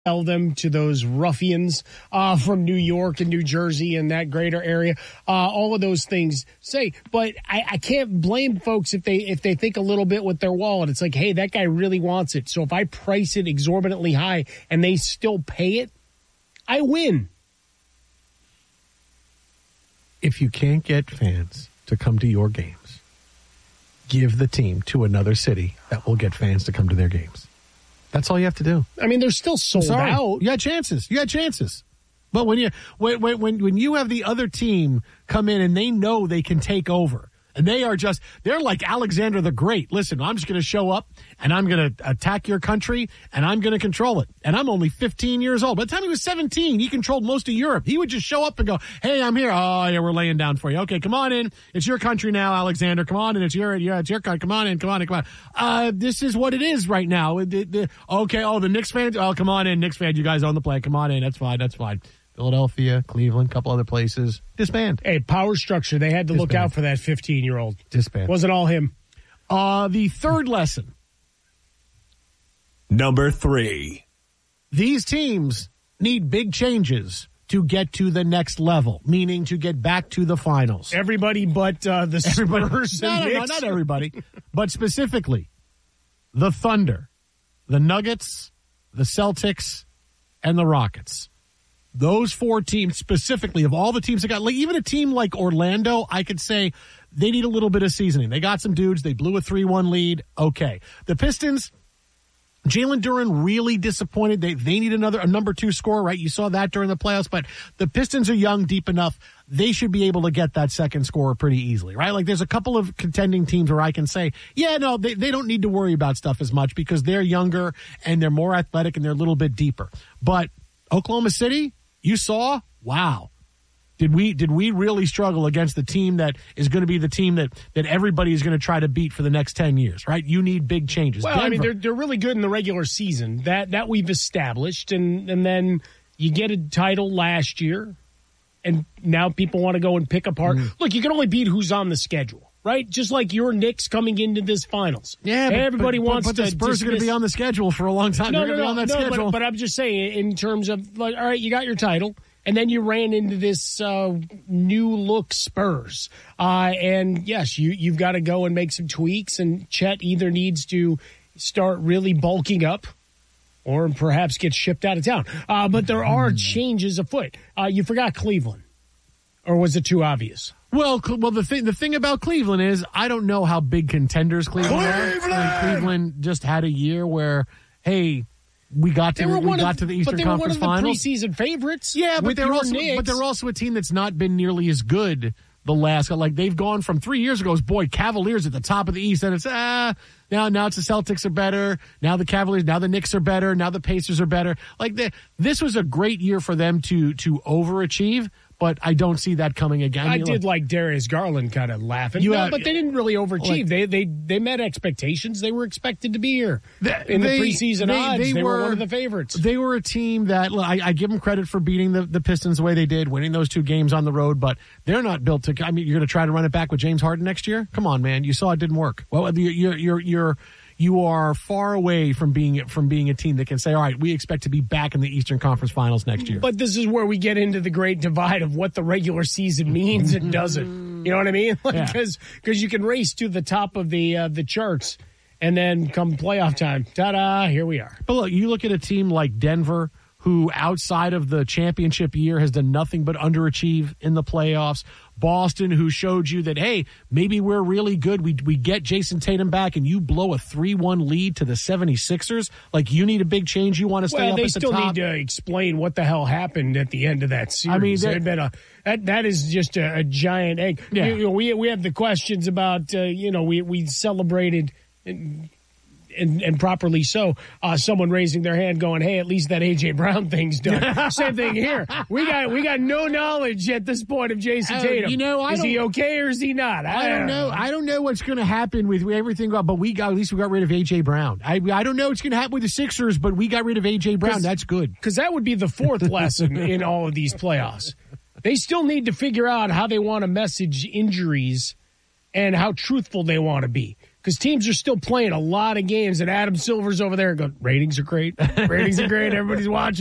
sell them to those ruffians from New York and New Jersey and that greater area. All of those things say, but I can't blame folks if they think a little bit with their wallet. It's like, hey, that guy really wants it. So if I price it exorbitantly high and they still pay it, I win. If you can't get fans to come to your games, give the team to another city that will get fans to come to their games. That's all you have to do. I mean, they're still sold out. You got chances. But when you have the other team come in and they know they can take over, and they're like Alexander the Great. Listen, I'm just going to show up and I'm going to attack your country and I'm going to control it. And I'm only 15 years old. By the time he was 17, he controlled most of Europe. He would just show up and go, hey, I'm here. Oh, yeah, we're laying down for you. Okay, come on in. It's your country now, Alexander. Come on in. It's your country. Come on in. Come on. This is what it is right now. Okay. Oh, the Knicks fans. Oh, come on in. Knicks fans. You guys own the play. Come on in. That's fine. Philadelphia, Cleveland, a couple other places. Disband. Hey, power structure. They had to look out for that 15-year-old. Disband. Wasn't all him. The third lesson. Number 3. These teams need big changes to get to the next level, meaning to get back to the finals. Everybody but the Spurs. No, not everybody. But specifically, the Thunder, the Nuggets, the Celtics, and the Rockets. Those 4 teams specifically, of all the teams that got, like even a team like Orlando, I could say they need a little bit of seasoning. They got some dudes. They blew a 3-1 lead. Okay. The Pistons, Jalen Duren really disappointed. They need a number 2 scorer, right? You saw that during the playoffs, but the Pistons are young, deep enough. They should be able to get that second scorer pretty easily, right? Like there's a couple of contending teams where I can say, yeah, no, they don't need to worry about stuff as much because they're younger and they're more athletic and they're a little bit deeper. But Oklahoma City, you saw, wow. Did we really struggle against the team that is going to be the team that everybody is going to try to beat for the next 10 years, right? You need big changes. Well, Denver, I mean, they're really good in the regular season. That we've established, and then you get a title last year, and now people want to go and pick apart. Look, you can only beat who's on the schedule. Right? Just like your Knicks coming into this finals. Yeah, everybody wants but the Spurs are going to be on the schedule for a long time. No, but I'm just saying in terms of, like, all right, you got your title, and then you ran into this new-look Spurs. And, yes, you've got to go and make some tweaks, and Chet either needs to start really bulking up or perhaps get shipped out of town. But there are changes afoot. You forgot Cleveland. Or was it too obvious? Well, the thing about Cleveland is I don't know how big contenders Cleveland are. Cleveland just had a year where, hey, we got to the Eastern Conference Finals. But they were one of the preseason favorites. Yeah, but they're also a team that's not been nearly as good the last. Like they've gone from 3 years ago, Cavaliers at the top of the East, and it's now it's the Celtics are better. Now the Cavaliers, now the Knicks are better. Now the Pacers are better. Like this was a great year for them to overachieve. But I don't see that coming again. I did like Darius Garland kind of laughing. But they didn't really overachieve. They met expectations. They were expected to be here in the preseason odds. They were one of the favorites. They were a team that I give them credit for beating the Pistons the way they did, winning those 2 games on the road. But they're not built to. I mean, you're going to try to run it back with James Harden next year? Come on, man. You saw it didn't work. Well, you are far away from being a team that can say, all right, we expect to be back in the Eastern Conference Finals next year. But this is where we get into the great divide of what the regular season means and doesn't. You know what I mean? Because you can race to the top of the charts, and then come playoff time, ta-da, here we are. But look, you look at a team like Denver, who outside of the championship year has done nothing but underachieve in the playoffs. Boston, who showed you that, hey, maybe we're really good. We get Jason Tatum back, and you blow a 3-1 lead to the 76ers. Like, you need a big change. You want to stay up at the top. They still need to explain what the hell happened at the end of that series. I mean, that is just a giant egg. Yeah. We have the questions about, we celebrated and properly so, someone raising their hand going, hey, at least that A.J. Brown thing's done. Same thing here. We got no knowledge at this point of Jason Tatum. Is he okay or is he not? I don't know. I don't know what's going to happen with everything, but at least we got rid of A.J. Brown. I don't know what's going to happen with the Sixers, but we got rid of A.J. Brown. That's good. Because that would be the 4th lesson in all of these playoffs. They still need to figure out how they want to message injuries and how truthful they want to be. because teams are still playing a lot of games, and Adam Silver's over there going, ratings are great. Ratings are great. Everybody's watching.